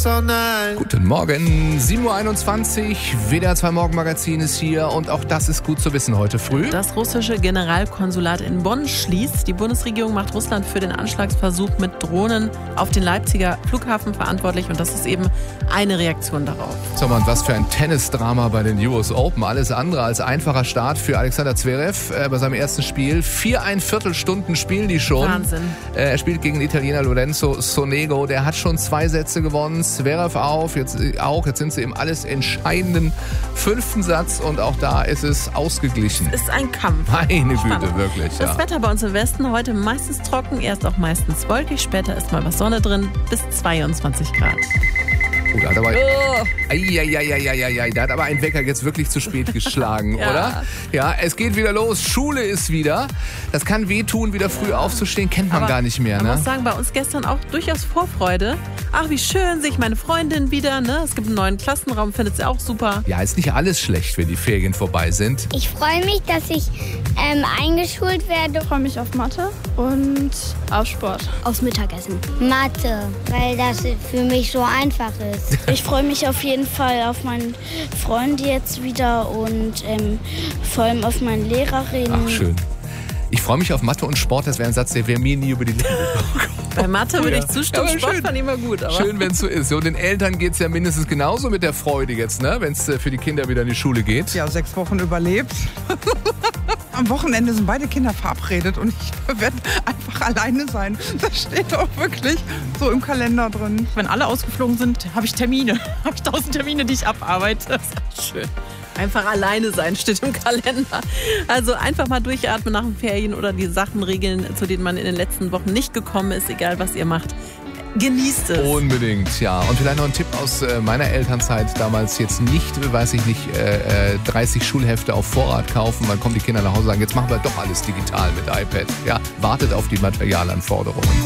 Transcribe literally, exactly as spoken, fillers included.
Guten Morgen, sieben Uhr einundzwanzig, W D R zwei Morgenmagazin ist hier und auch das ist gut zu wissen heute früh. Das russische Generalkonsulat in Bonn schließt. Die Bundesregierung macht Russland für den Anschlagsversuch mit Drohnen auf den Leipziger Flughafen verantwortlich und das ist eben eine Reaktion darauf. So, und was für ein Tennisdrama bei den U S Open. Alles andere als einfacher Start für Alexander Zverev äh, bei seinem ersten Spiel. Viereinviertel Stunden spielen die schon. Wahnsinn. Äh, er spielt gegen den Italiener Lorenzo Sonego. Der hat schon zwei Sätze gewonnen. Zverev auf, jetzt auch. Jetzt sind sie im alles entscheidenden fünften Satz und auch da ist es ausgeglichen. Es ist ein Kampf. Meine Spannend. Güte, wirklich. Das Ja. Wetter bei uns im Westen heute meistens trocken, erst auch meistens wolkig, später ist mal was Sonne drin, bis zweiundzwanzig Grad. Oh, da hat aber, Oh. Eieieiei, da hat aber ein Wecker jetzt wirklich zu spät geschlagen, Ja. oder? Ja, es geht wieder los, Schule ist wieder. Das kann wehtun, wieder früh aufzustehen, kennt man Aber gar nicht mehr, Man ne? muss sagen, bei uns gestern auch durchaus Vorfreude. Ach, wie schön, sehe ich meine Freundin wieder, ne? Es gibt einen neuen Klassenraum, findet sie auch super. Ja, ist nicht alles schlecht, wenn die Ferien vorbei sind. Ich freue mich, dass ich ähm, eingeschult werde. Ich freue mich auf Mathe und auf Sport. Aufs Mittagessen. Mathe, weil das für mich so einfach ist. Ich freue mich auf jeden Fall auf meinen Freund jetzt wieder und ähm, vor allem auf meine Lehrerin. Ach, schön. Ich freue mich auf Mathe und Sport, das wäre ein Satz, der wäre mir nie über die Lippen gekommen. Bei Mathe würde Ja. ich zustimmen, Ja, aber Sport schön. fand ich immer gut. Aber Schön, wenn es so ist. So, den Eltern geht es ja mindestens genauso mit der Freude jetzt, ne? Wenn es für die Kinder wieder in die Schule geht. Ja, sechs Wochen überlebt. Am Wochenende sind beide Kinder verabredet und ich werde einfach alleine sein. Das steht auch wirklich so im Kalender drin. Wenn alle ausgeflogen sind, habe ich Termine. Habe ich tausend Termine, die ich abarbeite. Das ist echt schön. einfach alleine sein steht im Kalender. Also einfach mal durchatmen nach den Ferien oder die Sachen regeln, zu denen man in den letzten Wochen nicht gekommen ist, egal was ihr macht. Genießt es. Unbedingt, ja. Und vielleicht noch ein Tipp aus äh, meiner Elternzeit. Damals jetzt nicht, weiß ich nicht, äh, dreißig Schulhefte auf Vorrat kaufen. Dann kommen die Kinder nach Hause und sagen, jetzt machen wir doch alles digital mit iPad. Ja, wartet auf die Materialanforderungen.